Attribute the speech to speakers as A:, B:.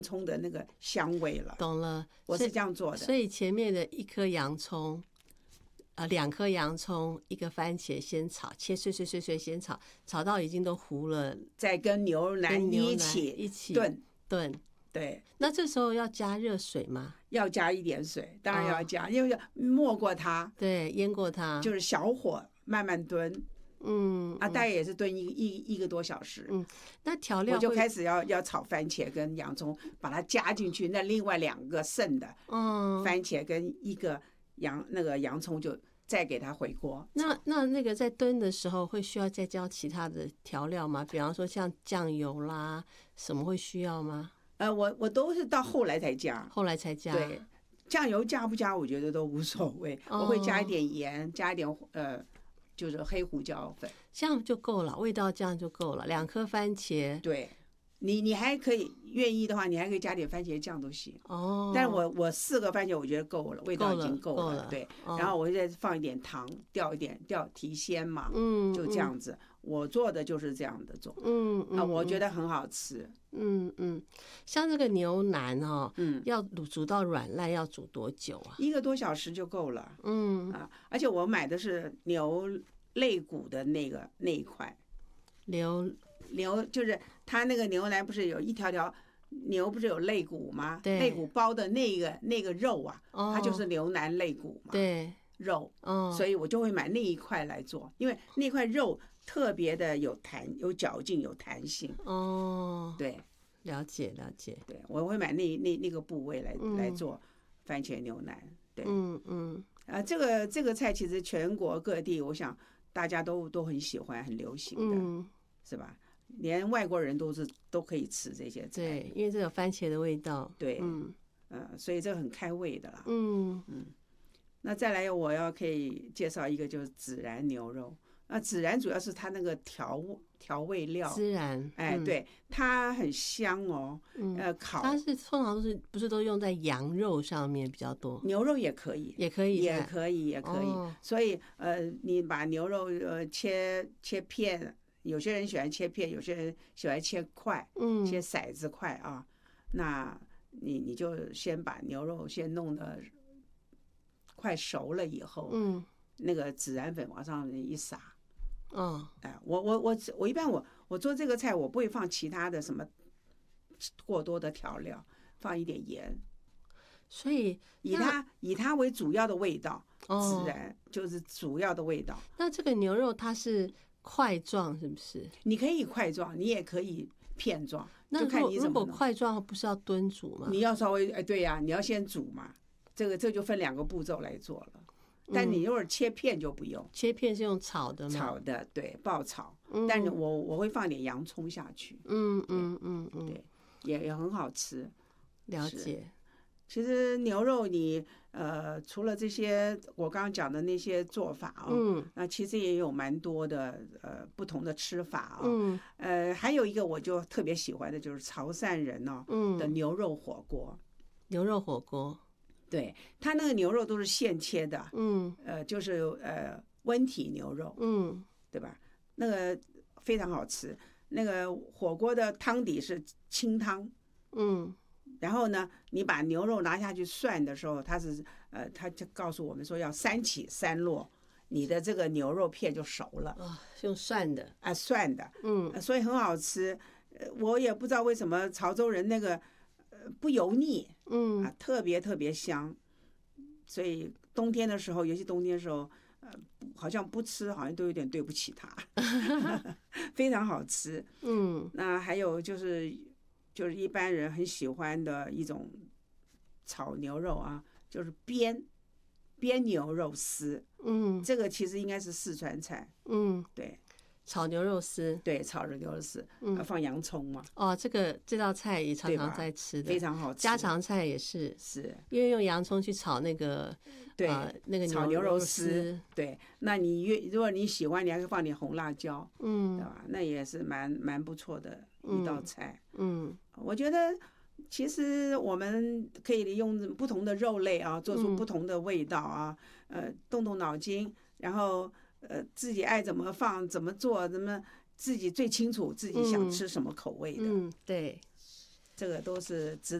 A: 葱的那个香味了。
B: 懂了，
A: 我是这样做的。
B: 所以前面的一颗洋葱。2颗洋葱，一个番茄，先炒，切碎碎碎碎，先炒，炒到已经都糊了，
A: 再跟牛腩一起
B: 炖。
A: 对，
B: 那这时候要加热水吗？
A: 要加一点水，当然要加，因为要没过它，
B: 对，腌过它，
A: 就是小火慢慢炖。大概也是炖一个多小时。
B: 那调料
A: 我就开始要炒番茄跟洋葱，把它加进去。那另外2个剩的，番茄跟一个那个洋葱就再给它回锅。
B: 那个在炖的时候会需要再加其他的调料吗？比方说像酱油啦，什么会需要吗？
A: 我都是到后来才加。对，酱油加不加我觉得都无所谓，我会加一点盐，加一点就是黑胡椒粉，
B: 这样就够了，味道这样就够了。2颗番茄，
A: 对，你还可以愿意的话，你还可以加点番茄酱都行。但是我4个番茄我觉得够了，味道已经够了。对，然后我再放一点糖，调提鲜嘛。就这样子，我做的就是这样的做。我觉得很好吃。
B: 像这个牛腩要煮到软烂要煮多久啊？1
A: 个多小时就够了。而且我买的是牛肋骨的那一块。牛就是它那个牛腩不是有一条条牛不是有肋骨吗？肋骨包的那个肉啊，它就是牛腩肋骨嘛。
B: 对，
A: 肉。所以我就会买那一块来做，因为那块肉特别的有嚼劲，有弹性。对，
B: 了解。
A: 对，我会买那个部位来做番茄牛腩。对，这个菜其实全国各地，我想大家都很喜欢，很流行的，是吧？连外国人都可以吃这些菜。
B: 对，因为这有番茄的味道。
A: 对，所以这很开胃的啦。那再来我可以介绍一个就是孜然牛肉。孜然主要是它那个调味料。
B: 孜然，
A: 对，它很香哦。烤
B: 它是通常不是都用在羊肉上面比较多？
A: 牛肉也可以。所以你把牛肉切片，有些人喜欢切片，有些人喜欢切块，切骰子块啊。那你就先把牛肉先弄得快熟了以后，那个孜然粉往上一撒。我一般我做这个菜，我不会放其他的什么过多的调料，放一点盐。
B: 所以
A: 以它为主要的味道，孜然就是主要的味道。
B: 那这个牛肉它是块状是不是？
A: 你可以块状，你也可以片状，
B: 那
A: 就看你怎么。
B: 如果块状不是要炖煮吗？
A: 你要稍微对呀，你要先煮嘛。这就分2个步骤来做了。但你如果切片就不用。
B: 切片是用炒的吗？
A: 炒的，对，爆炒。但我会放点洋葱下去。对，也很好吃。
B: 了解。
A: 其实牛肉你除了这些我刚刚讲的那些做法那其实也有蛮多的不同的吃法还有一个我就特别喜欢的就是潮汕人的牛肉火锅。
B: 牛肉火锅。
A: 对，它那个牛肉都是现切的。就是温体牛肉。对吧？那个非常好吃。那个火锅的汤底是清汤。然后呢，你把牛肉拿下去涮的时候，他就告诉我们说要3起3落，你的这个牛肉片就熟了。
B: 用涮的。
A: 涮的。所以很好吃。我也不知道为什么潮州人那个不油腻。特别特别香。所以冬天的时候，尤其冬天的时候，好像不吃好像都有点对不起他。非常好吃。那还有就是一般人很喜欢的一种炒牛肉就是煸牛肉丝。这个其实应该是四川菜。对，
B: 炒牛肉丝。
A: 对，炒牛肉丝。放洋葱嘛。
B: 这道菜也常常在吃的，
A: 非常好吃。
B: 家常菜也是因为用洋葱去炒那个那个
A: 炒牛肉丝。对，那如果你喜欢，你还可以放点红辣椒。对吧？那也是蛮不错的一道菜。我觉得其实我们可以用不同的肉类做出不同的味道动动脑筋，然后自己爱怎么放怎么做，自己最清楚自己想吃什么口味的。
B: 对，
A: 这个都是值